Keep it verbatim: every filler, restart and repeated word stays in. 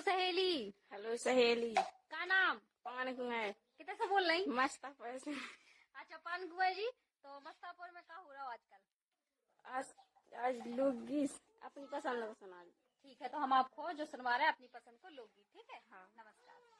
सहेली। हेलो सहेली। का नाम? पान कुआं। कितने से बोल रही? मस्तापुर से। अच्छा पान कुआं जी, तो मस्तापुर में क्या हो रहा है आजकल? आज आज लोकगीत अपनी पसंद का सुना। ठीक है, तो हम आपको जो सुनवा रहे हैं अपनी पसंद को लोकगीत। ठीक है, हाँ। नमस्कार।